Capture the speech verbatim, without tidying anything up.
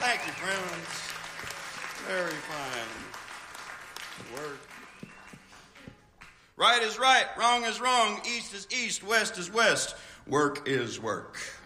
Thank you, friends. Very fine. Work. Right is right, wrong is wrong, east is east, west is west. Work is work.